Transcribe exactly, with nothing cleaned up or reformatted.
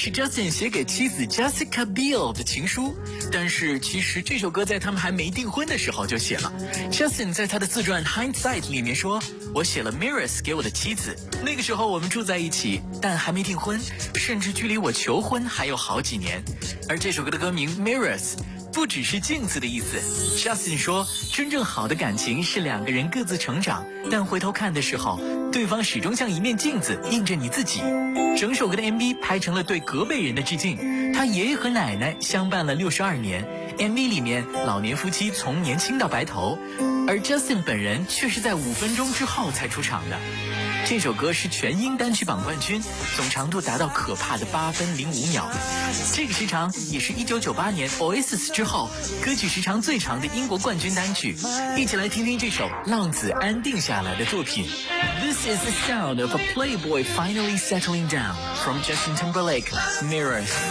是 Justin 写给妻子 Jessica Biel 的情书，但是其实这首歌在他们还没订婚的时候就写了。Justin 在他的自传 Hindsight 里面说，我写了 Mirrors 给我的妻子，那个时候我们住在一起，但还没订婚，甚至距离我求婚还有好几年。而这首歌的歌名 Mirrors不只是镜子的意思。 Justin 说，真正好的感情是两个人各自成长，但回头看的时候，对方始终像一面镜子映着你自己。整首歌的 M V 拍成了对隔辈人的致敬，他爷爷和奶奶相伴了六十二年， M V 里面老年夫妻从年轻到白头，而 Justin 本人却是在五分钟之后才出场的。这首歌是全英单曲榜冠军，总长度达到可怕的八分零五秒，这个时长也是一九九八年 Oasis 之后歌曲时长最长的英国冠军单曲。一起来听听这首浪子安定下来的作品。 This is the sound of a playboy finally settling down from Justin Timberlake, Mirrors.